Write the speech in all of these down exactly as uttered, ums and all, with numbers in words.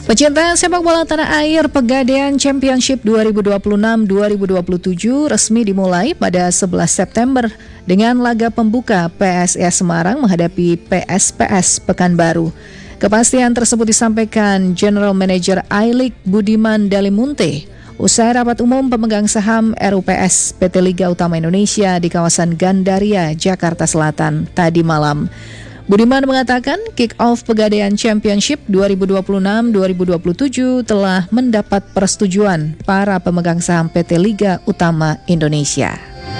Pecinta sepak bola tanah air, Pegadaian Championship dua ribu dua puluh enam dua ribu dua puluh tujuh resmi dimulai pada sebelas September dengan laga pembuka P S I S Semarang menghadapi P S P S Pekanbaru. Kepastian tersebut disampaikan General Manager I-League Budiman Dalimunte usai rapat umum pemegang saham R U P S P T Liga Utama Indonesia di kawasan Gandaria, Jakarta Selatan tadi malam. Budiman mengatakan kick-off Pegadaian Championship dua ribu dua puluh enam dua ribu dua puluh tujuh telah mendapat persetujuan para pemegang saham P T Liga Utama Indonesia.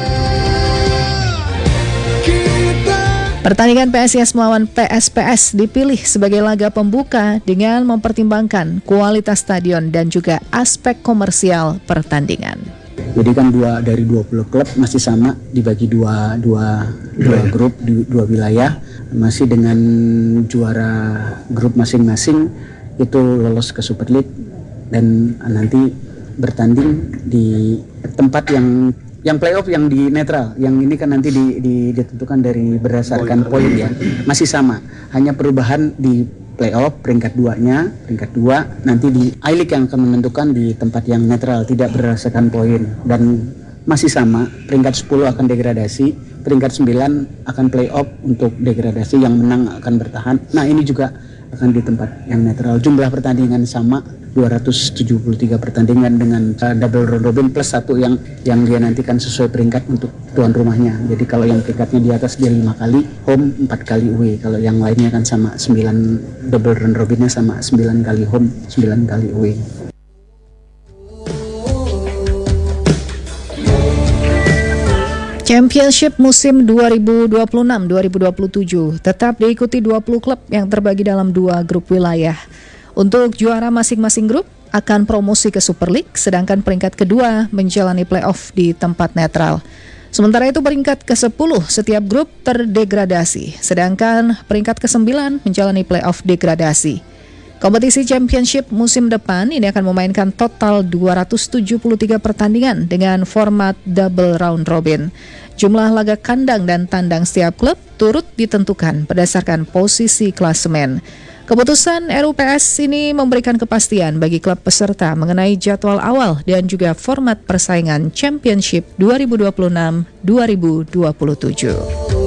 Pertandingan P S I S melawan P S P S dipilih sebagai laga pembuka dengan mempertimbangkan kualitas stadion dan juga aspek komersial pertandingan. Jadi kan dua dari dua puluh klub masih sama dibagi dua dua dua grup di dua wilayah, masih dengan juara grup masing-masing itu lolos ke Super League dan nanti bertanding di tempat yang yang playoff yang di netral, yang ini kan nanti di, di, ditentukan dari berdasarkan poin ya, masih sama, hanya perubahan di playoff peringkat duanya, peringkat dua nanti di I-League yang akan menentukan di tempat yang netral, tidak berdasarkan poin, dan masih sama, peringkat sepuluh akan degradasi, peringkat sembilan akan playoff untuk degradasi, yang menang akan bertahan. Nah ini juga akan di tempat yang netral. Jumlah pertandingan sama, dua ratus tujuh puluh tiga pertandingan dengan uh, double round robin plus satu yang yang dia nantikan sesuai peringkat untuk tuan rumahnya. Jadi kalau yang peringkatnya di atas dia lima kali home, empat kali away. Kalau yang lainnya kan sama sembilan, double round robinnya sama sembilan kali home, sembilan kali away. Championship musim dua ribu dua puluh enam dua ribu dua puluh tujuh tetap diikuti dua puluh klub yang terbagi dalam dua grup wilayah. Untuk juara masing-masing grup akan promosi ke Super League, sedangkan peringkat kedua menjalani playoff di tempat netral. Sementara itu peringkat ke sepuluh setiap grup terdegradasi, sedangkan peringkat ke sembilan menjalani playoff degradasi. Kompetisi Championship musim depan ini akan memainkan total dua ratus tujuh puluh tiga pertandingan dengan format double round robin. Jumlah laga kandang dan tandang setiap klub turut ditentukan berdasarkan posisi klasemen. Keputusan R U P S ini memberikan kepastian bagi klub peserta mengenai jadwal awal dan juga format persaingan Championship dua ribu dua puluh enam dua ribu dua puluh tujuh.